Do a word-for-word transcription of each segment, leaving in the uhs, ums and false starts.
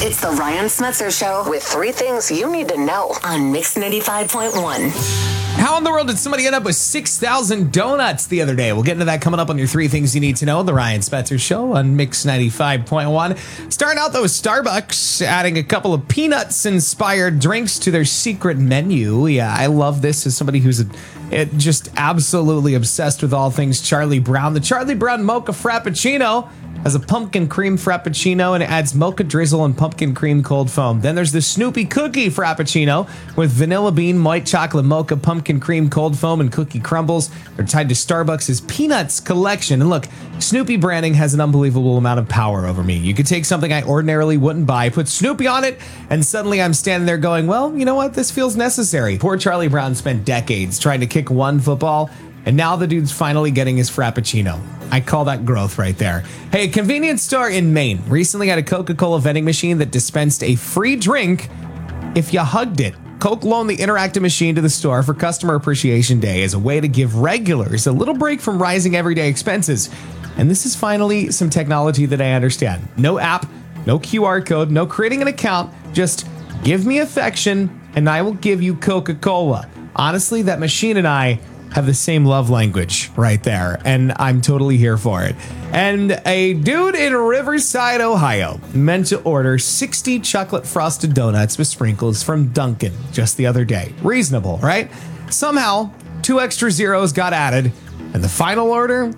It's the Ryan Smetzer Show with three things you need to know on Mix ninety-five point one. How in the world did somebody end up with six thousand donuts the other day? We'll get into that coming up on your three things you need to know. The Ryan Smetzer Show on Mix ninety-five point one. Starting out, though, with Starbucks adding a couple of peanuts-inspired drinks to their secret menu. Yeah, I love this as somebody who's a, it, just absolutely obsessed with all things Charlie Brown. The Charlie Brown Mocha Frappuccino has a pumpkin cream frappuccino and it adds mocha drizzle and pumpkin cream cold foam. Then there's the Snoopy Cookie Frappuccino with vanilla bean, white chocolate mocha, pumpkin cream cold foam, and cookie crumbles. They're tied to Starbucks' Peanuts collection. And look, Snoopy branding has an unbelievable amount of power over me. You could take something I ordinarily wouldn't buy, put Snoopy on it, and suddenly I'm standing there going, well, you know what? This feels necessary. Poor Charlie Brown spent decades trying to kick one football, and now the dude's finally getting his Frappuccino. I call that growth right there. Hey, a convenience store in Maine recently had a Coca-Cola vending machine that dispensed a free drink if you hugged it. Coke loaned the interactive machine to the store for Customer Appreciation Day as a way to give regulars a little break from rising everyday expenses. And this is finally some technology that I understand. No app, no Q R code, no creating an account. Just give me affection and I will give you Coca-Cola. Honestly, that machine and I have the same love language right there, and I'm totally here for it. And a dude in Riverside, Ohio, meant to order sixty chocolate frosted donuts with sprinkles from Dunkin' just the other day. Reasonable, right? Somehow, two extra zeros got added, and the final order,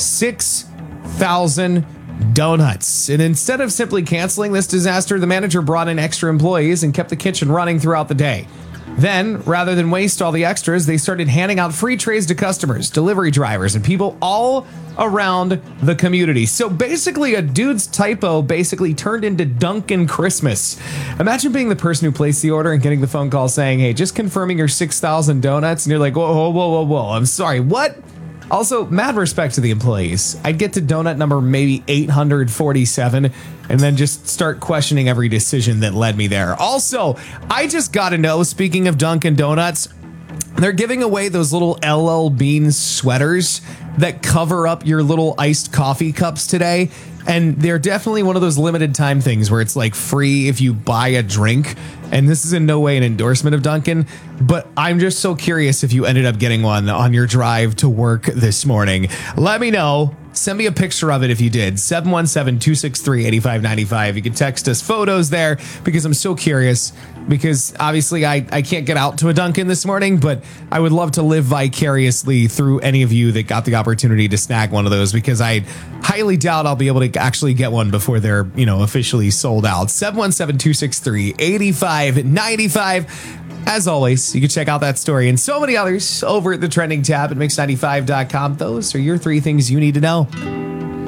six thousand donuts. And instead of simply canceling this disaster, the manager brought in extra employees and kept the kitchen running throughout the day. Then, rather than waste all the extras, they started handing out free trays to customers, delivery drivers, and people all around the community. So basically, a dude's typo basically turned into Dunkin' Christmas. Imagine being the person who placed the order and getting the phone call saying, hey, just confirming your six thousand donuts. And you're like, whoa, whoa, whoa, whoa, whoa. I'm sorry, what? Also, mad respect to the employees. I'd get to donut number maybe eight hundred forty-seven and then just start questioning every decision that led me there. Also, I just got to know, speaking of Dunkin' Donuts, they're giving away those little L L Bean sweaters that cover up your little iced coffee cups today. And they're definitely one of those limited time things where it's like free if you buy a drink. And this is in no way an endorsement of Dunkin', but I'm just so curious if you ended up getting one on your drive to work this morning. Let me know. Send me a picture of it if you did. seven one seven, two six three, eight five nine five. You can text us photos there because I'm so curious, because obviously I, I can't get out to a Dunkin' this morning, but I would love to live vicariously through any of you that got the opportunity to snag one of those, because I highly doubt I'll be able to actually get one before they're, you know, officially sold out. seven one seven, two six three, eight five nine five. As always, you can check out that story and so many others over at the trending tab at mix ninety-five dot com. Those are your three things you need to know.